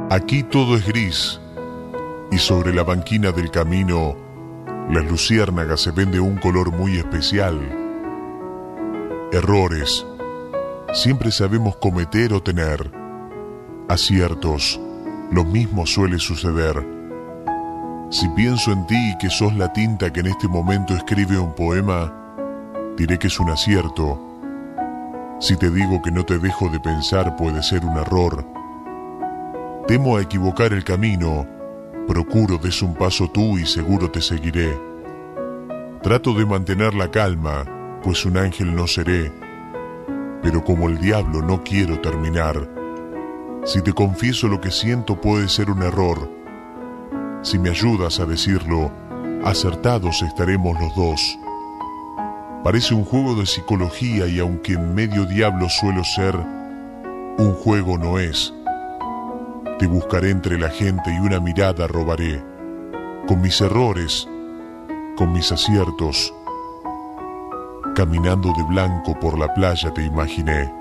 Aquí todo es gris, y sobre la banquina del camino, las luciérnagas se ven de un color muy especial. Errores siempre sabemos cometer o tener. Aciertos, lo mismo suele suceder. Si pienso en ti y que sos la tinta que en este momento escribe un poema, diré que es un acierto. Si te digo que no te dejo de pensar, puede ser un error. Temo a equivocar el camino, procuro des un paso tú y seguro te seguiré. Trato de mantener la calma, pues un ángel no seré, pero como el diablo no quiero terminar. Si te confieso lo que siento puede ser un error. Si me ayudas a decirlo, acertados estaremos los dos. Parece un juego de psicología y aunque medio diablo suelo ser, un juego no es. Te buscaré entre la gente y una mirada robaré. Con mis errores, con mis aciertos. Caminando de blanco por la playa te imaginé.